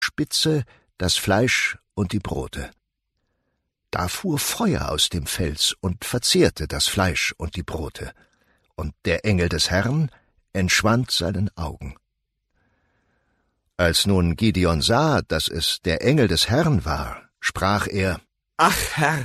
Spitze, das Fleisch und die Brote. Da fuhr Feuer aus dem Fels und verzehrte das Fleisch und die Brote, und der Engel des Herrn entschwand seinen Augen. Als nun Gideon sah, dass es der Engel des Herrn war, sprach er: »Ach,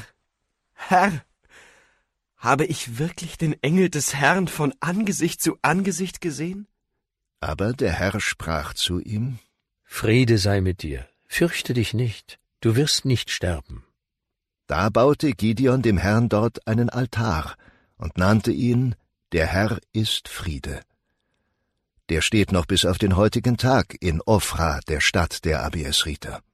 Herr, habe ich wirklich den Engel des Herrn von Angesicht zu Angesicht gesehen?« Aber der Herr sprach zu ihm: »Friede sei mit dir, fürchte dich nicht, du wirst nicht sterben.« Da baute Gideon dem Herrn dort einen Altar und nannte ihn: Der Herr ist Friede. Der steht noch bis auf den heutigen Tag in Ofra, der Stadt der Abiesriter.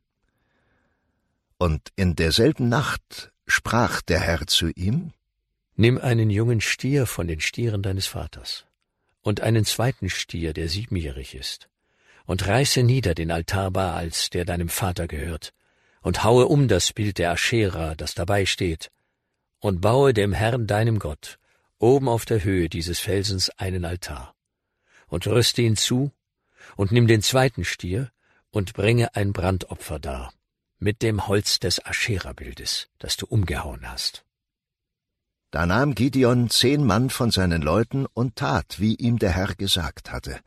Und in derselben Nacht sprach der Herr zu ihm: »Nimm einen jungen Stier von den Stieren deines Vaters und einen zweiten Stier, der 7-jährig ist, und reiße nieder den Altar Baals, der deinem Vater gehört, und haue um das Bild der Aschera, das dabei steht, und baue dem Herrn deinem Gott oben auf der Höhe dieses Felsens einen Altar, und rüste ihn zu, und nimm den zweiten Stier und bringe ein Brandopfer dar, mit dem Holz des Aschera-Bildes, das du umgehauen hast.« Da nahm Gideon 10 Mann von seinen Leuten und tat, wie ihm der Herr gesagt hatte.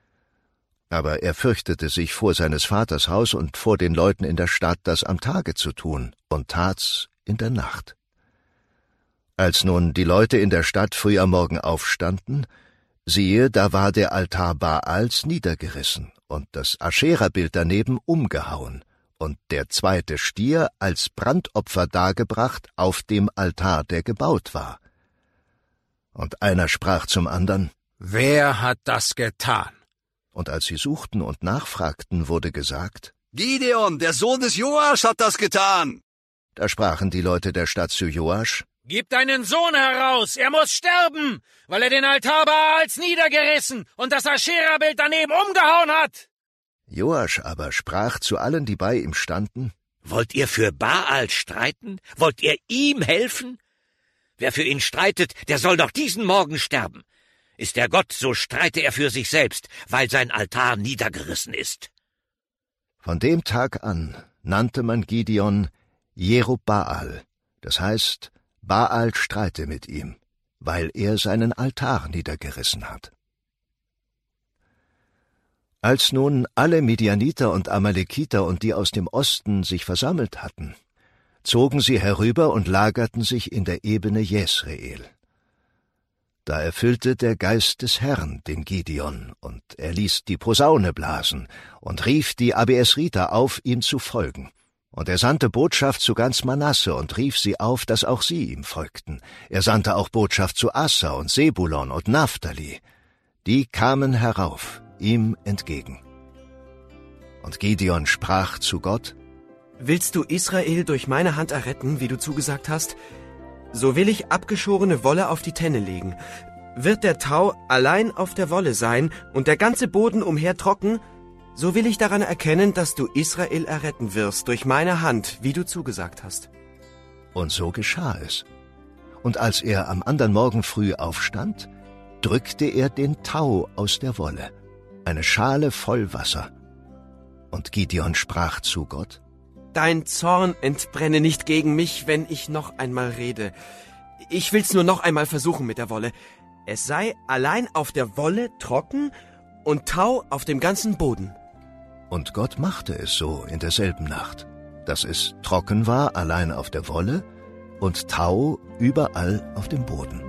Aber er fürchtete sich vor seines Vaters Haus und vor den Leuten in der Stadt, das am Tage zu tun, und tat's in der Nacht. Als nun die Leute in der Stadt früh am Morgen aufstanden, siehe, da war der Altar Baals niedergerissen und das Aschera-Bild daneben umgehauen und der zweite Stier als Brandopfer dargebracht auf dem Altar, der gebaut war. Und einer sprach zum andern: »Wer hat das getan?« Und als sie suchten und nachfragten, wurde gesagt: »Gideon, der Sohn des Joasch, hat das getan.« Da sprachen die Leute der Stadt zu Joasch: »Gib deinen Sohn heraus, er muss sterben, weil er den Altar Baals niedergerissen und das Aschera-Bild daneben umgehauen hat.« Joasch aber sprach zu allen, die bei ihm standen: »Wollt ihr für Baal streiten? Wollt ihr ihm helfen? Wer für ihn streitet, der soll doch diesen Morgen sterben. Ist er Gott, so streite er für sich selbst, weil sein Altar niedergerissen ist.« Von dem Tag an nannte man Gideon Jerubbaal, das heißt, Baal streite mit ihm, weil er seinen Altar niedergerissen hat. Als nun alle Midianiter und Amalekiter und die aus dem Osten sich versammelt hatten, zogen sie herüber und lagerten sich in der Ebene Jesreel. Da erfüllte der Geist des Herrn den Gideon, und er ließ die Posaune blasen und rief die Abiesriter auf, ihm zu folgen. Und er sandte Botschaft zu ganz Manasse und rief sie auf, dass auch sie ihm folgten. Er sandte auch Botschaft zu Asser und Sebulon und Naphtali. Die kamen herauf, ihm entgegen. Und Gideon sprach zu Gott: »Willst du Israel durch meine Hand erretten, wie du zugesagt hast? So will ich abgeschorene Wolle auf die Tenne legen. Wird der Tau allein auf der Wolle sein und der ganze Boden umher trocken, so will ich daran erkennen, dass du Israel erretten wirst durch meine Hand, wie du zugesagt hast.« Und so geschah es. Und als er am andern Morgen früh aufstand, drückte er den Tau aus der Wolle, eine Schale voll Wasser. Und Gideon sprach zu Gott: »Dein Zorn entbrenne nicht gegen mich, wenn ich noch einmal rede. Ich will's nur noch einmal versuchen mit der Wolle. Es sei allein auf der Wolle trocken und Tau auf dem ganzen Boden.« Und Gott machte es so in derselben Nacht, dass es trocken war allein auf der Wolle und Tau überall auf dem Boden.